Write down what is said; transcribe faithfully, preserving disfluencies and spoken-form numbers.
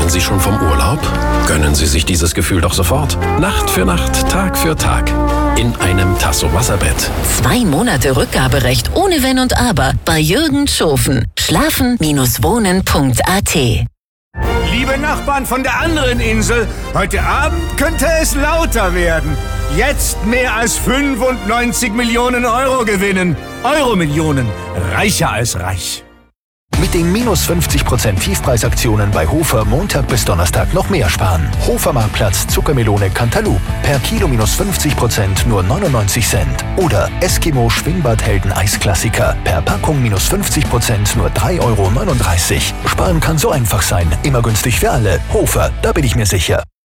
Träumen Sie schon vom Urlaub? Gönnen Sie sich dieses Gefühl doch sofort. Nacht für Nacht, Tag für Tag. In einem Tasso Wasserbett. Zwei Monate Rückgaberecht ohne Wenn und Aber bei Jürgen Schofen. Schlafen Wohnen Punkt a t. Liebe Nachbarn von der anderen Insel, heute Abend könnte es lauter werden. Jetzt mehr als fünfundneunzig Millionen Euro gewinnen. Euro-Millionen. Reicher als reich. Mit den minus fünfzig Prozent Tiefpreisaktionen bei Hofer Montag bis Donnerstag noch mehr sparen. Hofer Marktplatz Zuckermelone Cantaloupe. Per Kilo minus fünfzig Prozent nur neunundneunzig Cent. Oder Eskimo Schwingbadhelden Eisklassiker. Per Packung minus fünfzig Prozent nur drei Euro neununddreißig. Sparen kann so einfach sein. Immer günstig für alle. Hofer, da bin ich mir sicher.